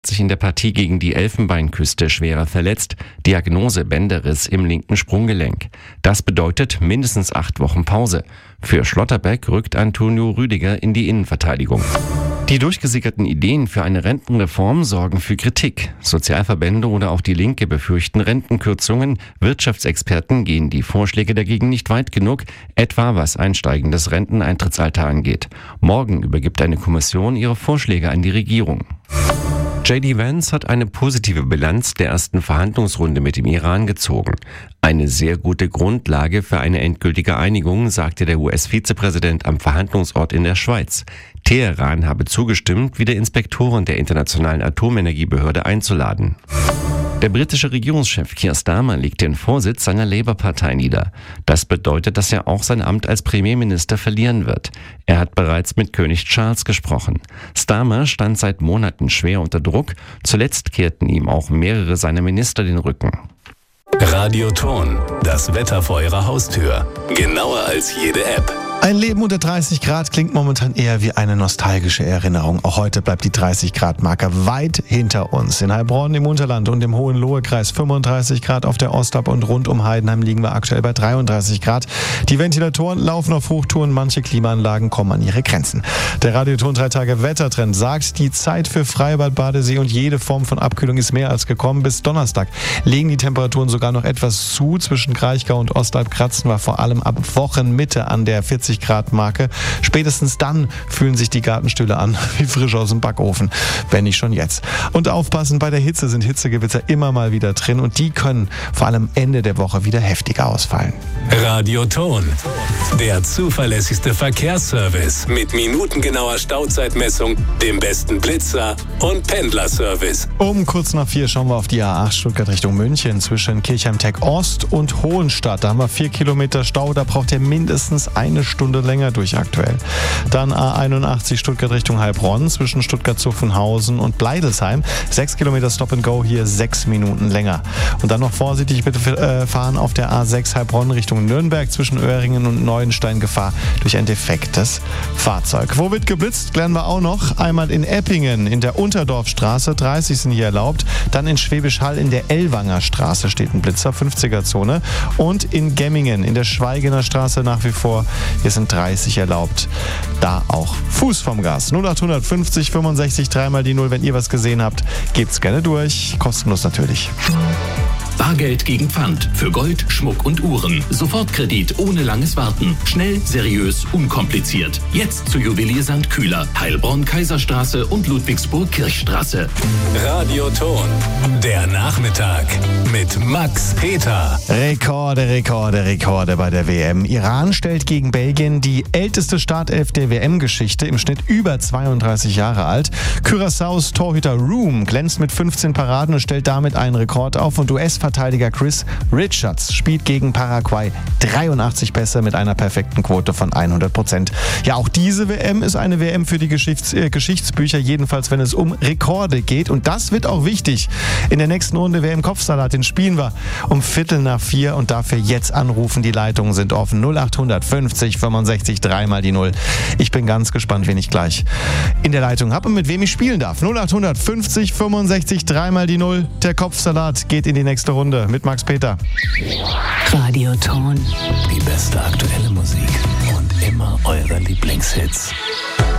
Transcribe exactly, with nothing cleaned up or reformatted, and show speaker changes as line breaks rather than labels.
sich in der Partie gegen die Elfenbeinküste schwerer verletzt. Diagnose Bänderriss im linken Sprunggelenk. Das bedeutet mindestens acht Wochen Pause. Für Schlotterbeck rückt Antonio Rüdiger in die Innenverteidigung. Die durchgesickerten Ideen für eine Rentenreform sorgen für Kritik. Sozialverbände oder auch die Linke befürchten Rentenkürzungen. Wirtschaftsexperten gehen die Vorschläge dagegen nicht weit genug, etwa was ein steigendes Renteneintrittsalter angeht. Morgen übergibt eine Kommission ihre Vorschläge an die Regierung. J D Vance hat eine positive Bilanz der ersten Verhandlungsrunde mit dem Iran gezogen. Eine sehr gute Grundlage für eine endgültige Einigung, sagte der U S-Vizepräsident am Verhandlungsort in der Schweiz. Teheran habe zugestimmt, wieder Inspektoren der Internationalen Atomenergiebehörde einzuladen. Der britische Regierungschef Keir Starmer legt den Vorsitz seiner Labour-Partei nieder. Das bedeutet, dass er auch sein Amt als Premierminister verlieren wird. Er hat bereits mit König Charles gesprochen. Starmer stand seit Monaten schwer unter Druck. Zuletzt kehrten ihm auch mehrere seiner Minister den Rücken.
Radioton, das Wetter vor Ihrer Haustür. Genauer als jede App.
Ein Leben unter dreißig Grad klingt momentan eher wie eine nostalgische Erinnerung. Auch heute bleibt die dreißig Grad Marke weit hinter uns. In Heilbronn im Unterland und im Hohenlohe-Kreis fünfunddreißig Grad, auf der Ostalb und rund um Heidenheim liegen wir aktuell bei dreiunddreißig Grad. Die Ventilatoren laufen auf Hochtouren, manche Klimaanlagen kommen an ihre Grenzen. Der Radioton drei Tage Wettertrend sagt, die Zeit für Freibad, Badesee und jede Form von Abkühlung ist mehr als gekommen. Bis Donnerstag legen die Temperaturen sogar noch etwas zu. Zwischen Kraichgau und Ostalb kratzen wir vor allem ab Wochenmitte an der vierzig Grad Marke. Spätestens dann fühlen sich die Gartenstühle an wie frisch aus dem Backofen, wenn nicht schon jetzt. Und aufpassen, bei der Hitze sind Hitzegewitter immer mal wieder drin und die können vor allem Ende der Woche wieder heftiger ausfallen.
Radioton, der zuverlässigste Verkehrsservice mit minutengenauer Stauzeitmessung, dem besten Blitzer und Pendlerservice.
Um kurz nach vier schauen wir auf die A acht Stuttgart Richtung München zwischen Kirchheim-Tech Ost und Hohenstadt. Da haben wir vier Kilometer Stau, da braucht ihr mindestens eine Stunde länger durch aktuell. Dann A einundachtzig Stuttgart Richtung Heilbronn zwischen Stuttgart-Zuffenhausen und Bleidelsheim. Sechs Kilometer Stop and Go, hier sechs Minuten länger. Und dann noch vorsichtig bitte äh, fahren auf der A sechs Heilbronn Richtung Nürnberg zwischen Öhringen und Neuenstein, Gefahr durch ein defektes Fahrzeug. Wo wird geblitzt? Klären wir auch noch. Einmal in Eppingen in der Unterdorfstraße, dreißig sind hier erlaubt. Dann in Schwäbisch Hall in der Ellwanger Straße steht ein Blitzer, fünfziger Zone. Und in Gemmingen in der Schweigener Straße nach wie vor, hier sind dreißig erlaubt. Da auch Fuß vom Gas. null acht fünfzig fünfundsechzig dreimal die null. Wenn ihr was gesehen habt, gebt's gerne durch. Kostenlos natürlich.
Bargeld gegen Pfand für Gold, Schmuck und Uhren. Sofortkredit ohne langes Warten. Schnell, seriös, unkompliziert. Jetzt zu Juwelier Sankt Kühler, Heilbronn, Kaiserstraße und Ludwigsburg-Kirchstraße.
Radioton, der Nachmittag mit Max Peter.
Rekorde, Rekorde, Rekorde bei der W M. Iran stellt gegen Belgien die älteste Startelf der W M-Geschichte, im Schnitt über zweiunddreißig Jahre alt. Curaçaos Torhüter Room glänzt mit fünfzehn Paraden und stellt damit einen Rekord auf. Und U S-Verteidiger Chris Richards spielt gegen Paraguay dreiundachtzig Pässe mit einer perfekten Quote von hundert Prozent. Ja, auch diese W M ist eine W M für die Geschichts- äh, Geschichtsbücher, jedenfalls wenn es um Rekorde geht. Und das wird auch wichtig. In der nächsten Runde W M-Kopfsalat, den spielen wir um Viertel nach vier und dafür jetzt anrufen. Die Leitungen sind offen. null acht fünfzig fünfundsechzig dreimal die null. Ich bin ganz gespannt, wen ich gleich in der Leitung habe und mit wem ich spielen darf. null acht fünfzig fünfundsechzig dreimal die null. Der Kopfsalat geht in die nächste Runde mit Max Peter.
Radioton.
Die beste aktuelle Musik und immer eure Lieblingshits.